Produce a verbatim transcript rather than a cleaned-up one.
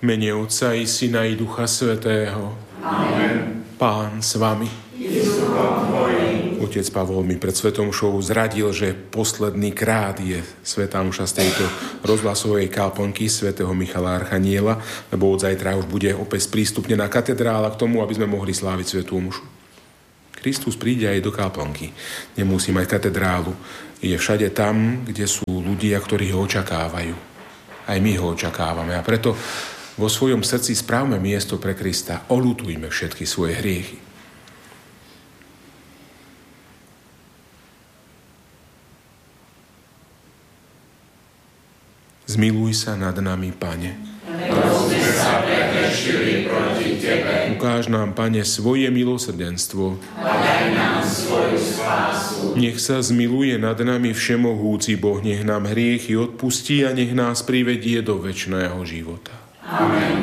V mene Otca i Syna i Ducha Svätého. Amen. Pán s vami. Otec Pavol mi pred Svetou omšou zradil, že posledný krát je Svätá omša z tejto rozhlasovej kaplnky svätého Michala Archaniela, lebo od zajtra už bude opäť sprístupnená katedrála k tomu, aby sme mohli sláviť Svätú omšu. Kristus príde aj do kaplnky. Nemusí mať katedrálu. Je všade tam, kde sú ľudia, ktorí ho očakávajú. Aj my ho očakávame. A preto vo svojom srdci správme miesto pre Krista. Oľutujme všetky svoje hriechy. Zmiluj sa nad nami, Pane. Lebo sme sa prehrešili proti Tebe. Ukáž nám, Pane, svoje milosrdenstvo. A daj nám svoju spásu. Nech sa zmiluje nad nami všemohúci Boh, nech nám hriechy odpustí a nech nás privedie do večného života. Amen.